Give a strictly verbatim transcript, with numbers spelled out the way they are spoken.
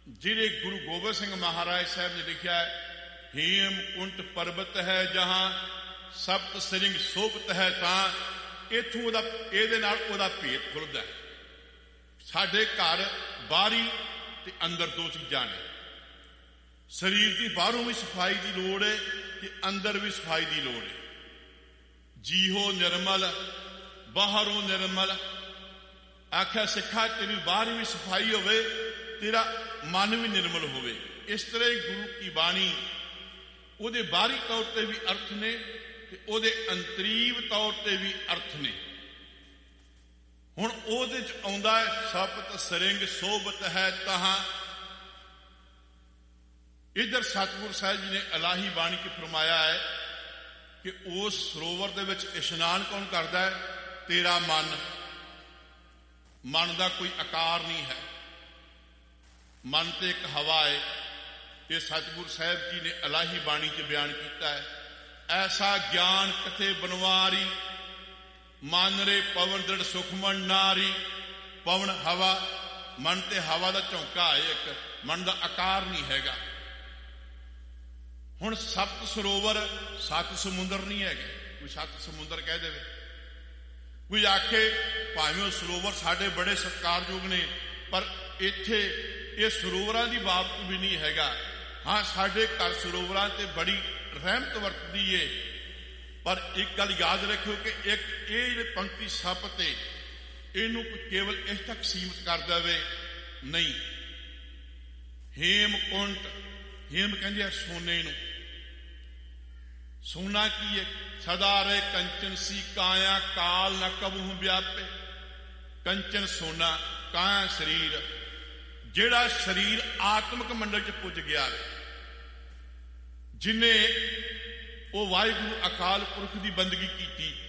ਜਿਹੜੇ ਗੁਰੂ ਗੋਬਿੰਦ ਸਿੰਘ ਮਹਾਰਾਜ ਸਾਹਿਬ ਨੇ ਲਿਖਿਆ ਹੈ, ਹੇਮਕੁੰਟ ਪਰਬਤ ਹੈ ਜਹਾਂ ਸਪਤ ਸ੍ਰਿੰਗ ਸੋਭਤ ਹੈ, ਤਾਂ ਇੱਥੋਂ ਉਹਦਾ ਇਹਦੇ ਨਾਲ ਉਹਦਾ ਭੇਤ ਖੁੱਲ੍ਹਦਾ ਹੈ। ਸਾਡੇ ਘਰ ਬਾਹਰੀ ਤੇ ਅੰਦਰ ਦੋ ਚੀਜ਼ਾਂ ਨੇ। ਸਰੀਰ ਦੀ ਬਾਹਰੋਂ ਵੀ ਸਫਾਈ ਦੀ ਲੋੜ ਹੈ ਤੇ ਅੰਦਰ ਵੀ ਸਫਾਈ ਦੀ ਲੋੜ ਹੈ। ਜੀਹੋ ਨਿਰਮਲ ਬਾਹਰੋਂ ਨਿਰਮਲ, ਆਖਿਆ ਸਿੱਖਾ ਤੇਰੀ ਬਾਹਰ ਵੀ ਸਫਾਈ ਹੋਵੇ, ਤੇਰਾ ਮਨ ਵੀ ਨਿਰਮਲ ਹੋਵੇ। ਇਸ ਤਰ੍ਹਾਂ ਹੀ ਗੁਰੂ ਕੀ ਬਾਣੀ ਉਹਦੇ ਬਾਹਰੀ ਤੌਰ ਤੇ ਵੀ ਅਰਥ ਨੇ ਤੇ ਉਹਦੇ ਅੰਤਰੀਵ ਤੌਰ ਤੇ ਵੀ ਅਰਥ ਨੇ। ਹੁਣ ਉਹਦੇ ਚ ਆਉਂਦਾ ਹੈ ਸਪਤ ਸਰਿੰਗ ਸੋਭਤ ਹੈ ਤਹਾਂ। ਇਧਰ ਸਤਿਗੁਰੂ ਸਾਹਿਬ ਜੀ ਨੇ ਇਲਾਹੀ ਬਾਣੀ ਚ ਫਰਮਾਇਆ ਹੈ ਕਿ ਉਸ ਸਰੋਵਰ ਦੇ ਵਿੱਚ ਇਸ਼ਨਾਨ ਕੌਣ ਕਰਦਾ ਹੈ? ਤੇਰਾ ਮਨ। ਮਨ ਦਾ ਕੋਈ ਆਕਾਰ ਨਹੀਂ ਹੈ, ਮਨ ਤੇ ਇੱਕ ਹਵਾ ਹੈ। ਇਹ ਸਤਿਗੁਰੂ ਸਾਹਿਬ ਜੀ ਨੇ ਇਲਾਹੀ ਬਾਣੀ ਚ ਬਿਆਨ ਕੀਤਾ ਹੈ। ਐਸਾ ਗਿਆਨ ਕਥੇ ਬਨਵਾਰੀ, ਮਨ ਰੇ ਪਵਨ ਦ੍ਰਿੜ ਸੁਖਮਨ ਨਾਰੀ। ਪਵਨ ਹਵਾ, ਮਨ ਤੇ ਹਵਾ ਦਾ ਝੋਂਕਾ ਹੈ ਇੱਕ, ਮਨ ਦਾ ਆਕਾਰ ਨਹੀਂ ਹੈਗਾ। ਹੁਣ ਸਪਤ ਸਰੋਵਰ, ਸੱਤ ਸਮੁੰਦਰ ਨਹੀਂ ਹੈਗੇ। ਕੋਈ ਸੱਤ ਸਮੁੰਦਰ ਕਹਿ ਦੇਵੇ, ਕੋਈ ਆਖੇ ਭਾਵੇਂ ਉਹ ਸਰੋਵਰ ਸਾਡੇ ਬੜੇ ਸਤਿਕਾਰਯੋਗ ਨੇ, ਪਰ ਇੱਥੇ ਇਹ ਸਰੋਵਰਾਂ ਦੀ ਬਾਬਤ ਵੀ ਨਹੀਂ ਹੈਗਾ। ਹਾਂ, ਸਾਡੇ ਘਰ ਸਰੋਵਰਾਂ ਤੇ ਬੜੀ ਰਹਿਮਤ ਵਰਤਦੀ ਏ, ਪਰ ਇੱਕ ਗੱਲ ਯਾਦ ਰੱਖਿਓ ਕਿ ਇੱਕ ਇਹ ਜਿਹੜੇ ਪੰਕਤੀ ਸਪਤ ਏ, ਇਹਨੂੰ ਕੋਈ ਕੇਵਲ ਇਸ ਤੱਕ ਸੀਮਿਤ ਕਰ ਦੇਵੇ ਨਹੀਂ। ਹੇਮਕੁੰਟ, ਹੇਮ ਕਹਿੰਦੇ ਆ ਸੋਨੇ ਨੂੰ। ਸੋਨਾ ਕੀ ਹੈ? ਸਦਾ ਰੇ ਕੰਚਨ ਸੀ ਕਾਇਆ, ਕਾਲ ਨਾ ਕਬਹੂ ਵਿਆਪੇ। ਕੰਚਨ ਸੋਨਾ, ਕਾਇਆ ਸਰੀਰ। ਜਿਹੜਾ ਸਰੀਰ ਆਤਮਿਕ ਮੰਡਲ ਚ ਪੁੱਜ ਗਿਆ, ਜਿਨੇ ਉਹ ਵਾਹਿਗੁਰੂ ਅਕਾਲ ਪੁਰਖ ਦੀ ਬੰਦਗੀ ਕੀਤੀ,